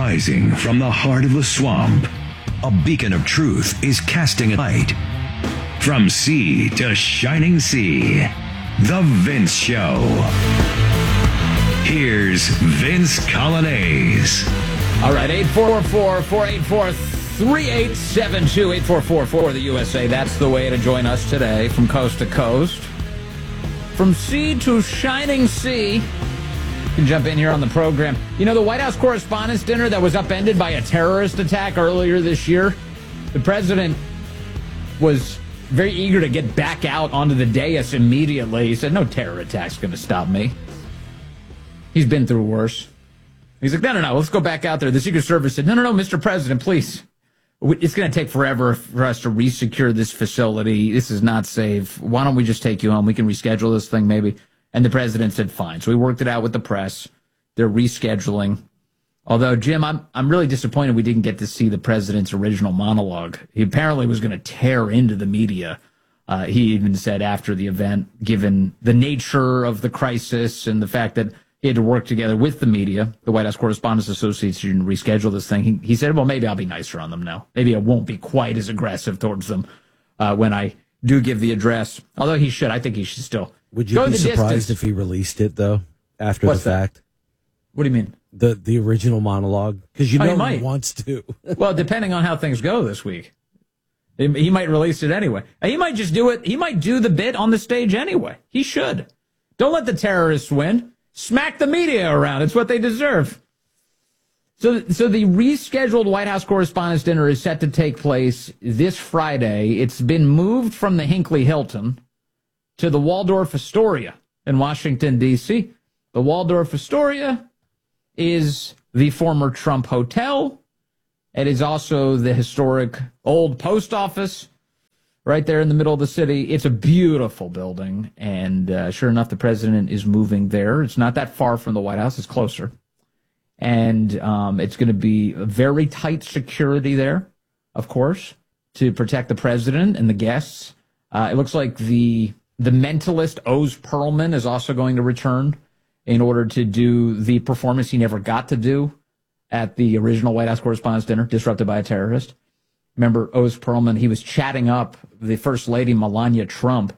Rising from the heart of the swamp, a beacon of truth is casting a light. From sea to shining sea, The Vince Show. Here's Vince Coglianese. All right, 844-484-3872, 8444 the USA. That's the way to join us today from coast to coast. From sea to shining sea. You can jump in here on the program. You know, the White House Correspondents' Dinner that was upended by a terrorist attack earlier this year, the president was very eager to get back out onto the dais immediately. He said, no terror attack's going to stop me. He's been through worse. He's like, no, let's go back out there. The Secret Service said, no, Mr. President, please. It's going to take forever for us to resecure this facility. This is not safe. Why don't we just take you home? We can reschedule this thing maybe. And the president said, fine. So we worked it out with the press. They're rescheduling. Although, Jim, I'm really disappointed we didn't get to see the president's original monologue. He apparently was going to tear into the media. He even said after the event, given the nature of the crisis and the fact that he had to work together with the media, the White House Correspondents Association, reschedule this thing. He said, well, maybe I'll be nicer on them now. Maybe I won't be quite as aggressive towards them when I do give the address. Although he should. I think he should still. Would you be surprised if he released it, though, after the fact? What do you mean? The original monologue? Because he wants to. Well, depending on how things go this week. He might release it anyway. He might just do it. He might do the bit on the stage anyway. He should. Don't let the terrorists win. Smack the media around. It's what they deserve. So the rescheduled White House Correspondents' Dinner is set to take place this Friday. It's been moved from the Hinckley Hilton to the Waldorf Astoria in Washington, D.C. The Waldorf Astoria is the former Trump Hotel. It is also the historic old post office right there in the middle of the city. It's a beautiful building, and sure enough, the president is moving there. It's not that far from the White House. It's closer. And it's going to be very tight security there, of course, to protect the president and the guests. It looks like the mentalist Oz Perlman is also going to return in order to do the performance he never got to do at the original White House Correspondents' Dinner, disrupted by a terrorist. Remember Oz Perlman, he was chatting up the First Lady Melania Trump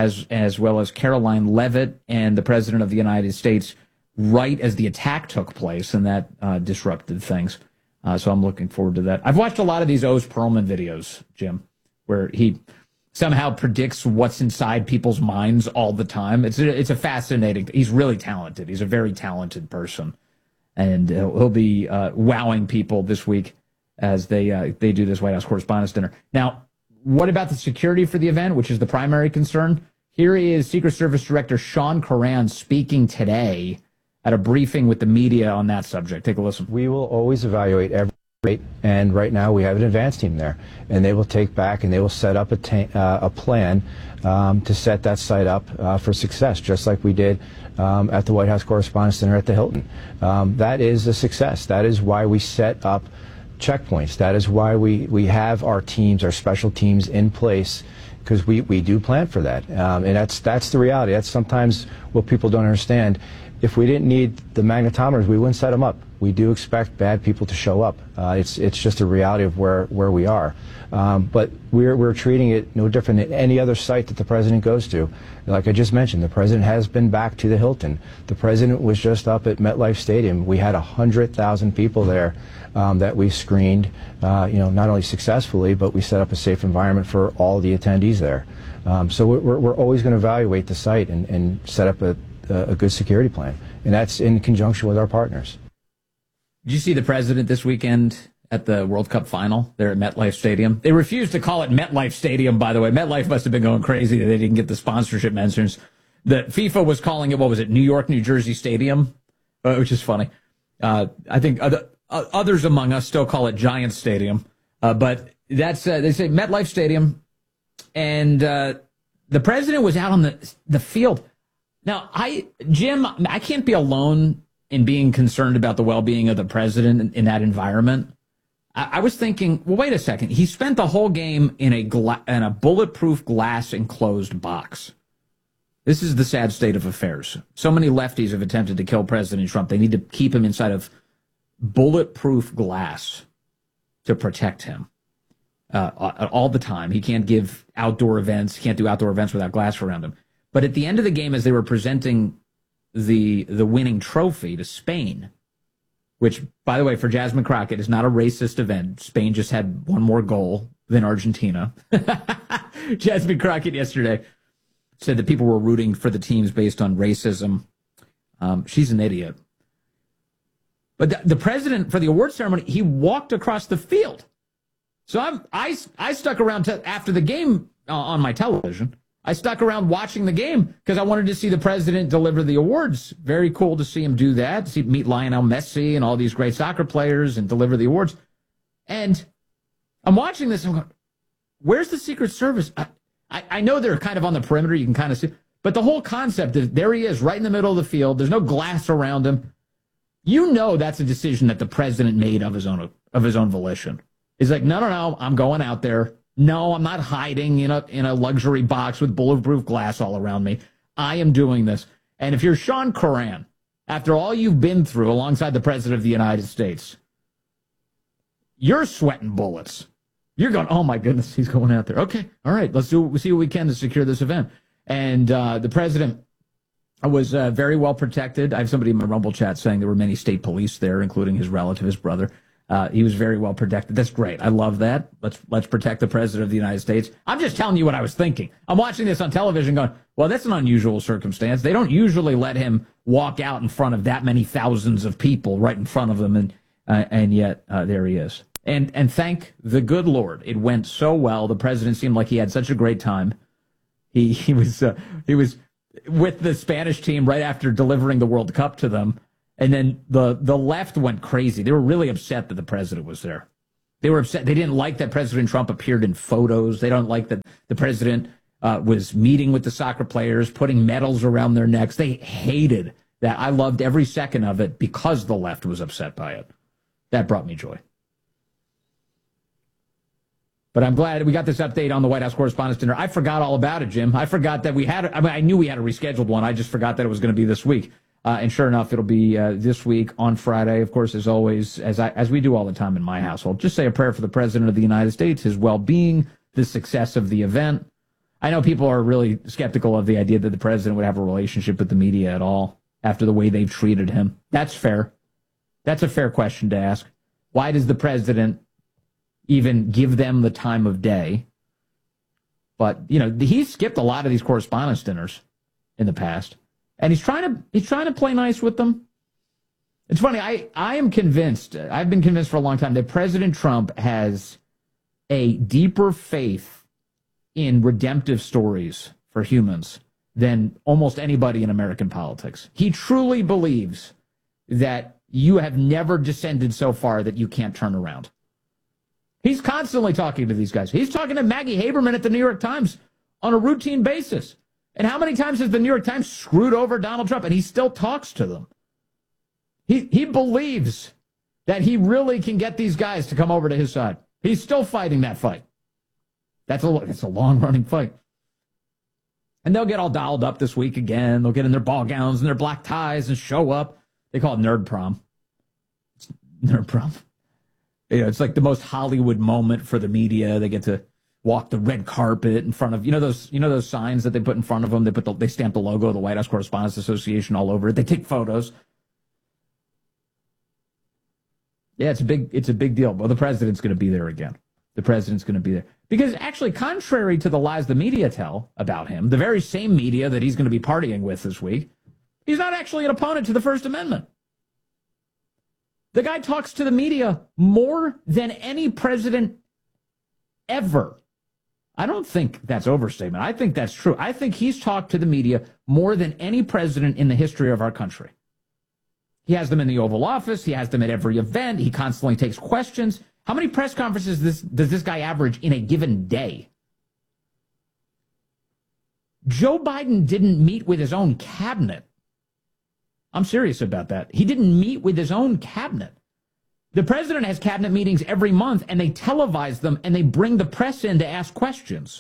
as well as Caroline Leavitt and the President of the United States right as the attack took place, and that disrupted things. So I'm looking forward to that. I've watched a lot of these Oz Perlman videos, Jim, where he somehow predicts what's inside people's minds all the time. It's a fascinating. He's really talented. He's a very talented person, and he'll be wowing people this week as they do this White House Correspondents' Dinner. Now, what about the security for the event, which is the primary concern? Here is Secret Service Director Sean Curran speaking today at a briefing with the media on that subject. Take a listen. We will always evaluate every rate, and right now we have an advance team there, and they will take back and they will set up a plan to set that site up for success, just like we did at the White House Correspondents' Dinner at the Hilton. That is a success. That is why we set up checkpoints. That is why we have our teams, our special teams in place, because we do plan for that. And that's the reality. That's sometimes what people don't understand. If we didn't need the magnetometers, we wouldn't set them up. We do expect bad people to show up. It's just a reality of where we are. But we're treating it no different than any other site that the president goes to. Like I just mentioned, the president has been back to the Hilton. The president was just up at MetLife Stadium. We had 100,000 people there that we screened, not only successfully, but we set up a safe environment for all the attendees there. So we're always going to evaluate the site and set up a good security plan, and that's in conjunction with our partners. Did you see the president this weekend at the World Cup final there at MetLife Stadium? They refused to call it MetLife Stadium, by the way. MetLife must have been going crazy that they didn't get the sponsorship mentions. The FIFA was calling it, what was it, New York, New Jersey Stadium, which is funny. I think others among us still call it Giant Stadium, but that's they say MetLife Stadium, and the president was out on the field. Now, Jim, I can't be alone in being concerned about the well-being of the president in that environment. I was thinking, well, wait a second. He spent the whole game in a bulletproof glass enclosed box. This is the sad state of affairs. So many lefties have attempted to kill President Trump. They need to keep him inside of bulletproof glass to protect him all the time. He can't give outdoor events. He can't do outdoor events without glass around him. But at the end of the game, as they were presenting the winning trophy to Spain, which, by the way, for Jasmine Crockett, is not a racist event. Spain just had one more goal than Argentina. Jasmine Crockett yesterday said that people were rooting for the teams based on racism. She's an idiot. But the president, for the award ceremony, he walked across the field. So I stuck around after the game on my television. I stuck around watching the game because I wanted to see the president deliver the awards. Very cool to see him do that, to meet Lionel Messi and all these great soccer players and deliver the awards. And I'm watching this and I'm going, where's the Secret Service? I know they're kind of on the perimeter. You can kind of see. But the whole concept is there he is right in the middle of the field. There's no glass around him. You know that's a decision that the president made of his own volition. He's like, no, I'm going out there. No, I'm not hiding in a luxury box with bulletproof glass all around me. I am doing this. And if you're Sean Curran, after all you've been through alongside the president of the United States, you're sweating bullets. You're going, oh my goodness, he's going out there. Okay, all right, let's see what we can to secure this event. And the president was very well protected. I have somebody in my Rumble chat saying there were many state police there, including his relative, his brother. He was very well protected. That's great. I love that. Let's protect the president of the United States. I'm just telling you what I was thinking. I'm watching this on television going, well, that's an unusual circumstance. They don't usually let him walk out in front of that many thousands of people right in front of them. And yet there he is. And thank the good Lord. It went so well. The president seemed like he had such a great time. He was with the Spanish team right after delivering the World Cup to them. And then the left went crazy. They were really upset that the president was there. They were upset. They didn't like that President Trump appeared in photos. They don't like that the president was meeting with the soccer players, putting medals around their necks. They hated that. I loved every second of it because the left was upset by it. That brought me joy. But I'm glad we got this update on the White House Correspondents' Dinner. I forgot all about it, Jim. I forgot that we had, I knew we had a rescheduled one. I just forgot that it was going to be this week. And sure enough, it'll be this week on Friday. Of course, as always, as we do all the time in my household, just say a prayer for the President of the United States, his well-being, the success of the event. I know people are really skeptical of the idea that the president would have a relationship with the media at all after the way they've treated him. That's fair. That's a fair question to ask. Why does the president even give them the time of day? But, you know, he's skipped a lot of these correspondence dinners in the past. And he's trying to play nice with them. It's funny. I am convinced. I've been convinced for a long time that President Trump has a deeper faith in redemptive stories for humans than almost anybody in American politics. He truly believes that you have never descended so far that you can't turn around. He's constantly talking to these guys. He's talking to Maggie Haberman at the New York Times on a routine basis. And how many times has the New York Times screwed over Donald Trump? And he still talks to them. He believes that he really can get these guys to come over to his side. He's still fighting that fight. It's a long-running fight. And they'll get all dolled up this week again. They'll get in their ball gowns and their black ties and show up. They call it nerd prom. It's nerd prom. You know, it's like the most Hollywood moment for the media. They get to walk the red carpet in front of, those signs that they put in front of them. They stamp the logo of the White House Correspondents Association all over it. They take photos. Yeah, it's a big deal. Well, the president's going to be there again. The president's going to be there. Because actually, contrary to the lies the media tell about him, the very same media that he's going to be partying with this week, he's not actually an opponent to the First Amendment. The guy talks to the media more than any president ever. I don't think that's overstatement. I think that's true. I think he's talked to the media more than any president in the history of our country. He has them in the Oval Office. He has them at every event. He constantly takes questions. How many press conferences does this guy average in a given day? Joe Biden didn't meet with his own cabinet. I'm serious about that. He didn't meet with his own cabinet. The president has cabinet meetings every month, and they televise them, and they bring the press in to ask questions.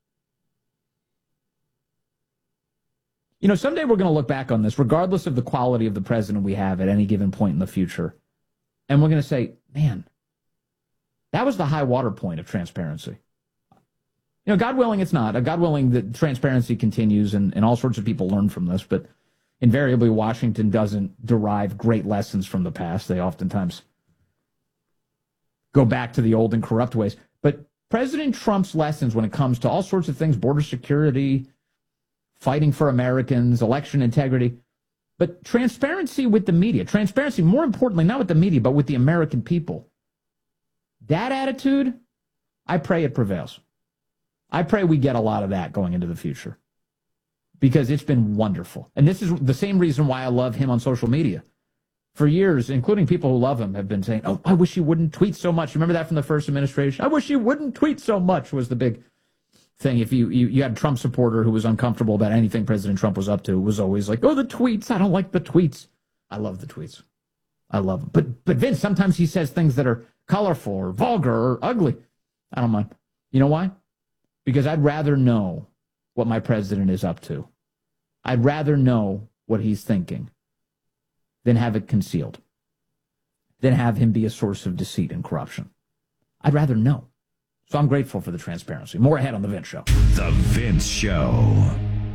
You know, someday we're going to look back on this, regardless of the quality of the president we have at any given point in the future, And we're going to say, man, that was the high water point of transparency. You know, God willing, it's not. God willing, that transparency continues and all sorts of people learn from this. But invariably, Washington doesn't derive great lessons from the past. They oftentimes go back to the old and corrupt ways. But President Trump's lessons when it comes to all sorts of things, border security, fighting for Americans, election integrity, but transparency with the media, transparency, more importantly, not with the media, but with the American people. That attitude, I pray it prevails. I pray we get a lot of that going into the future because it's been wonderful. And this is the same reason why I love him on social media. For years, including people who love him, have been saying, oh, I wish he wouldn't tweet so much. Remember that from the first administration? I wish he wouldn't tweet so much was the big thing. If you had a Trump supporter who was uncomfortable about anything President Trump was up to, it was always like, oh, the tweets. I don't like the tweets. I love the tweets. I love them. But Vince, sometimes he says things that are colorful or vulgar or ugly. I don't mind. You know why? Because I'd rather know what my president is up to. I'd rather know what he's thinking than have it concealed, than have him be a source of deceit and corruption. I'd rather know. So I'm grateful for the transparency. More ahead on The Vince Show. The Vince Show.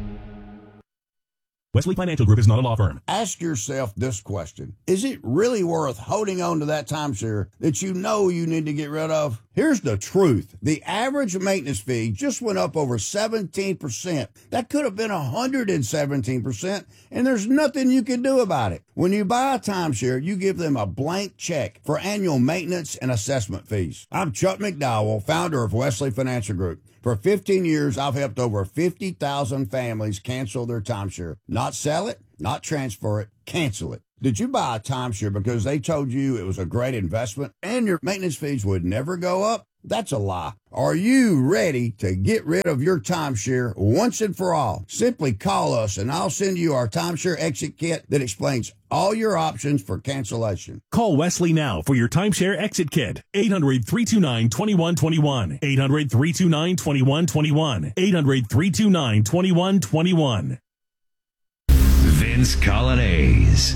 Wesley Financial Group is not a law firm. Ask yourself this question. Is it really worth holding on to that timeshare that you know you need to get rid of? Here's the truth. The average maintenance fee just went up over 17%. That could have been 117%, and there's nothing you can do about it. When you buy a timeshare, you give them a blank check for annual maintenance and assessment fees. I'm Chuck McDowell, founder of Wesley Financial Group. For 15 years, I've helped over 50,000 families cancel their timeshare. Not sell it, not transfer it, cancel it. Did you buy a timeshare because they told you it was a great investment and your maintenance fees would never go up? That's a lie. Are you ready to get rid of your timeshare once and for all? Simply call us and I'll send you our timeshare exit kit that explains all your options for cancellation. Call Wesley now for your timeshare exit kit. 800-329-2121. 800-329-2121. 800-329-2121. Vince Colonnese.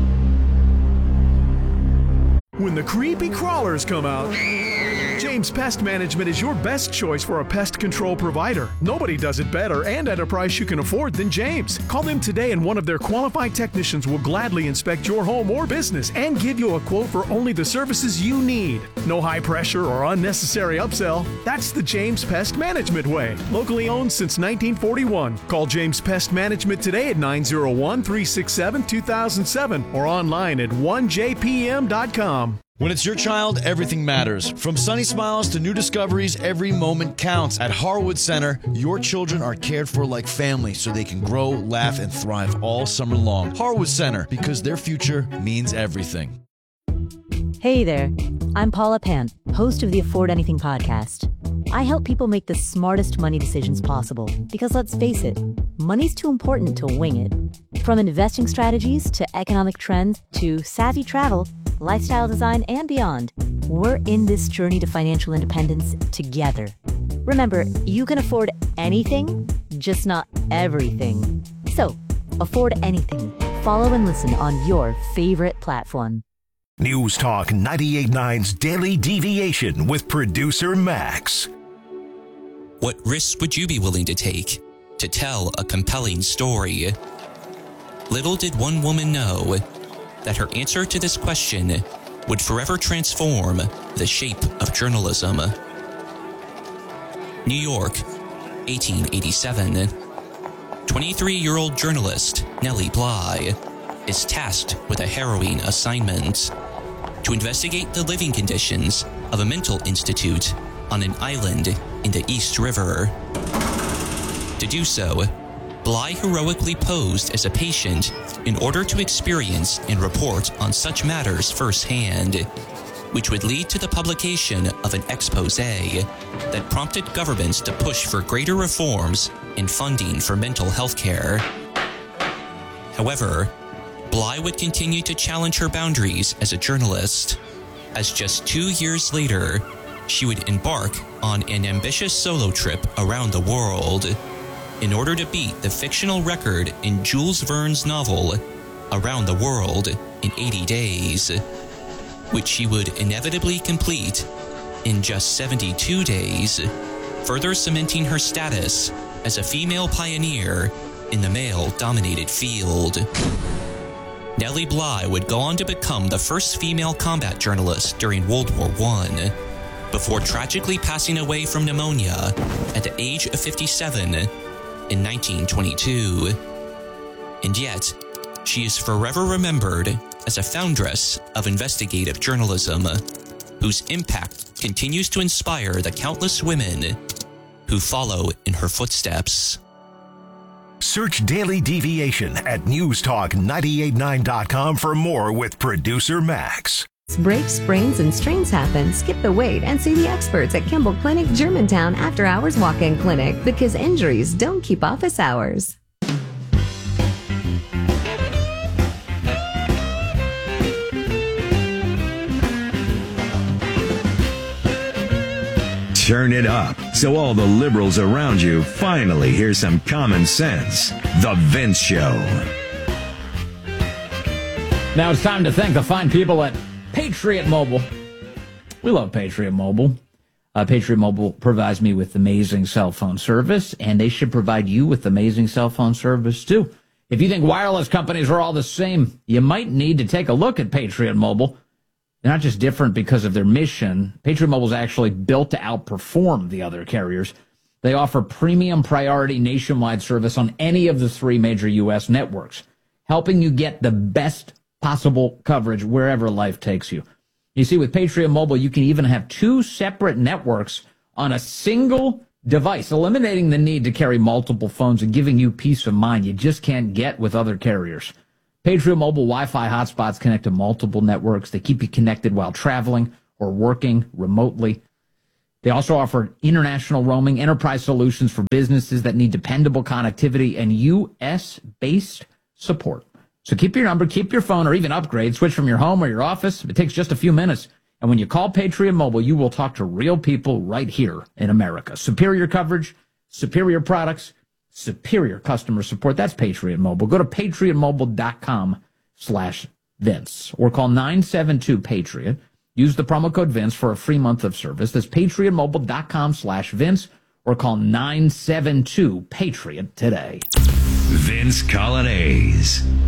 When the creepy crawlers come out, James Pest Management is your best choice for a pest control provider. Nobody does it better and at a price you can afford than James. Call them today and one of their qualified technicians will gladly inspect your home or business and give you a quote for only the services you need. No high pressure or unnecessary upsell. That's the James Pest Management way. Locally owned since 1941. Call James Pest Management today at 901-367-2007 or online at 1jpm.com. When it's your child, everything matters. From sunny smiles to new discoveries, every moment counts. At Harwood Center, your children are cared for like family so they can grow, laugh, and thrive all summer long. Harwood Center, because their future means everything. Hey there, I'm Paula Pant, host of the Afford Anything podcast. I help people make the smartest money decisions possible because let's face it, money's too important to wing it. From investing strategies to economic trends to savvy travel, lifestyle design, and beyond, we're in this journey to financial independence together. Remember, you can afford anything, just not everything. So, afford anything. Follow and listen on your favorite platform. News Talk 98.9's Daily Deviation with producer Max. What risks would you be willing to take to tell a compelling story? Little did one woman know that her answer to this question would forever transform the shape of journalism. New York, 1887. 23-year-old journalist Nellie Bly is tasked with a harrowing assignment to investigate the living conditions of a mental institute on an island in the East River. To do so, Bly heroically posed as a patient in order to experience and report on such matters firsthand, which would lead to the publication of an expose that prompted governments to push for greater reforms and funding for mental health care. However, Bly would continue to challenge her boundaries as a journalist, as just 2 years later, she would embark on an ambitious solo trip around the world in order to beat the fictional record in Jules Verne's novel, Around the World in 80 Days. which she would inevitably complete in just 72 days, further cementing her status as a female pioneer in the male-dominated field. Nellie Bly would go on to become the first female combat journalist during World War I, before tragically passing away from pneumonia at the age of 57 in 1922. And yet, she is forever remembered as a foundress of investigative journalism, whose impact continues to inspire the countless women who follow in her footsteps. Search Daily Deviation at newstalk989.com for more with producer Max. Breaks, sprains, and strains happen. Skip the wait and see the experts at Kimball Clinic, Germantown After Hours Walk-In Clinic, because injuries don't keep office hours. Turn it up so all the liberals around you finally hear some common sense. The Vince Show. Now it's time to thank the fine people at Patriot Mobile. We love Patriot Mobile. Patriot Mobile provides me with amazing cell phone service, and they should provide you with amazing cell phone service too. If you think wireless companies are all the same, you might need to take a look at Patriot Mobile. They're not just different because of their mission. Patriot Mobile is actually built to outperform the other carriers. They offer premium priority nationwide service on any of the 3 major U.S. networks, helping you get the best possible coverage wherever life takes you. You see, with Patriot Mobile, you can even have 2 separate networks on a single device, eliminating the need to carry multiple phones and giving you peace of mind you just can't get with other carriers. Patriot Mobile Wi-Fi hotspots connect to multiple networks. They keep you connected while traveling or working remotely. They also offer international roaming, enterprise solutions for businesses that need dependable connectivity, and U.S.-based support. So keep your number, keep your phone, or even upgrade. Switch from your home or your office. It takes just a few minutes. And when you call Patriot Mobile, you will talk to real people right here in America. Superior coverage, superior products, superior customer support. That's Patriot Mobile. Go to patriotmobile.com/Vince or call 972-PATRIOT. Use the promo code Vince for a free month of service. That's patriotmobile.com/Vince or call 972-PATRIOT today. Vince Colonnese,